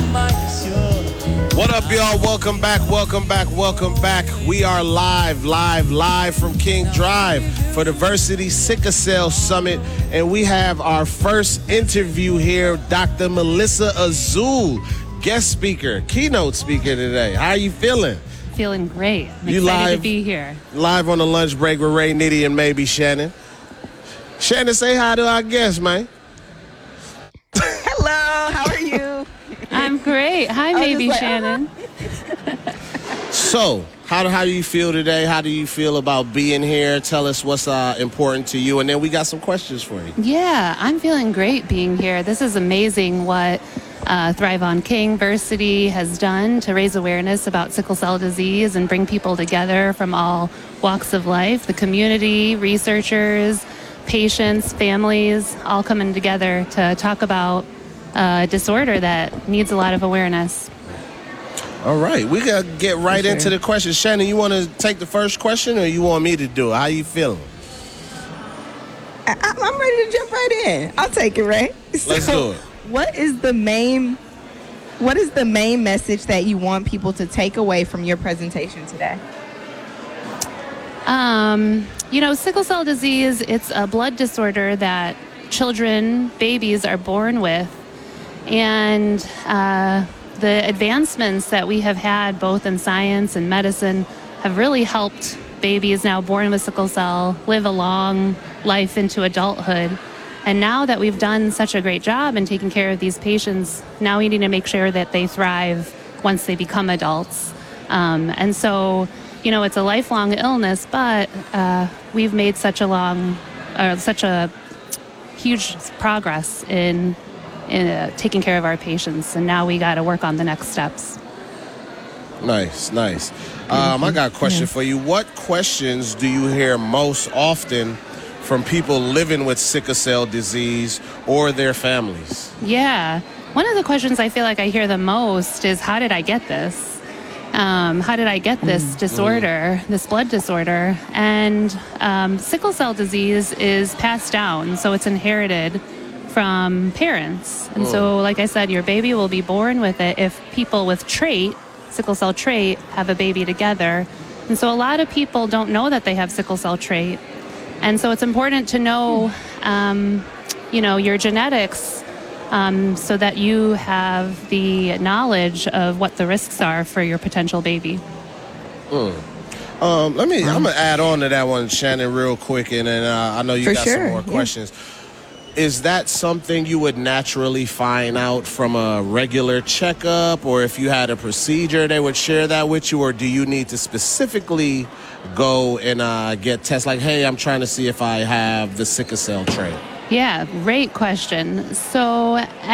What up, y'all? Welcome back. We are live from King Drive for the Diversity Sickle Cell Summit, and we have our first interview here, Dr. Melissa Azul, guest speaker, keynote speaker today. How are you feeling? Feeling great. I'm excited to be here. Live on the lunch break with Ray Nitty and maybe Shannon. Shannon, say hi to our guest, man. Hello, how are you? I'm great. Hi, maybe Shannon. So, how do you feel today? How do you feel about being here? Tell us what's important to you, and then we got some questions for you. Yeah, I'm feeling great being here. This is amazing what Thrive on Kingversity has done to raise awareness about sickle cell disease and bring people together from all walks of life, the community, researchers, patients, families, all coming together to talk about a disorder that needs a lot of awareness. All right, we got to get right into the question. Shannon, you want to take the first question or you want me to do it? How you feeling? I'm ready to jump right in. I'll take it, Ray. Let's do it. What is the main message that you want people to take away from your presentation today? Sickle cell disease, it's a blood disorder that children, babies are born with. And the advancements that we have had both in science and medicine have really helped babies now born with sickle cell live a long life into adulthood. And now that we've done such a great job in taking care of these patients, now we need to make sure that they thrive once they become adults. And so, it's a lifelong illness, but we've made such a huge progress in taking care of our patients, and now we got to work on the next steps. Nice. I got a question for you. What questions do you hear most often from people living with sickle cell disease or their families? Yeah. One of the questions I feel like I hear the most is, how did I get this? How did I get this disorder, this blood disorder? And sickle cell disease is passed down, so it's inherited from parents. And so, like I said, your baby will be born with it if people with sickle cell trait, have a baby together. And so a lot of people don't know that they have sickle cell trait. And so it's important to know, your genetics so that you have the knowledge of what the risks are for your potential baby. I'm going to add on to that one, Shannon, real quick, and then I know you got some more questions. Is that something you would naturally find out from a regular checkup, or if you had a procedure, they would share that with you, or do you need to specifically go and get tests like, hey, I'm trying to see if I have the sickle cell trait? Yeah, great question. So